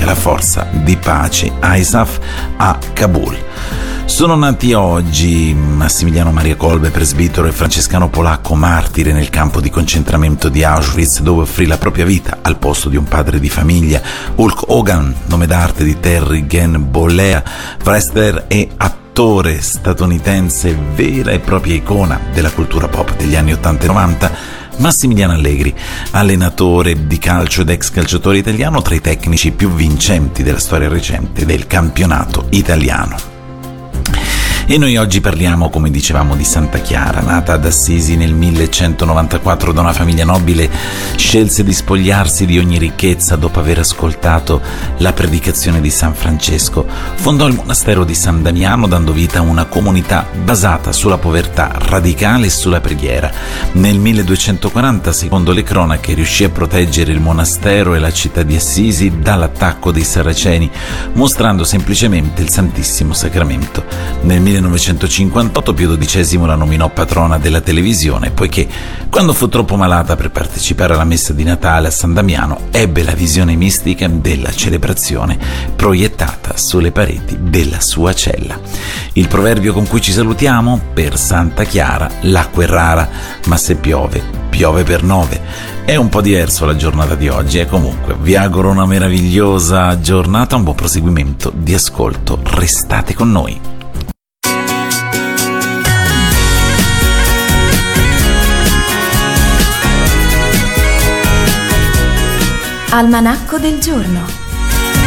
significa la forza di pace ISAF a Kabul. Sono nati oggi Massimiliano Maria Kolbe, presbitero, e Francescano Polacco, martire nel campo di concentramento di Auschwitz, dove offrì la propria vita al posto di un padre di famiglia. Hulk Hogan, nome d'arte di Terry Ginn Bollea, wrestler e attore statunitense, vera e propria icona della cultura pop degli anni 80 e 90. Massimiliano Allegri, allenatore di calcio ed ex calciatore italiano, tra i tecnici più vincenti della storia recente del campionato italiano. E noi oggi parliamo, come dicevamo, di Santa Chiara. Nata ad Assisi nel 1194 da una famiglia nobile, scelse di spogliarsi di ogni ricchezza dopo aver ascoltato la predicazione di San Francesco. Fondò il monastero di San Damiano, dando vita a una comunità basata sulla povertà radicale e sulla preghiera. Nel 1240, secondo le cronache, riuscì a proteggere il monastero e la città di Assisi dall'attacco dei Saraceni, mostrando semplicemente il Santissimo Sacramento. Nel 1958 Pio XII la nominò patrona della televisione, poiché quando fu troppo malata per partecipare alla messa di Natale a San Damiano ebbe la visione mistica della celebrazione proiettata sulle pareti della sua cella. Il proverbio con cui ci salutiamo: per Santa Chiara l'acqua è rara, ma se piove, piove per 9. È un po' diverso la giornata di oggi e comunque vi auguro una meravigliosa giornata, un buon proseguimento di ascolto. Restate con noi. Almanacco del giorno.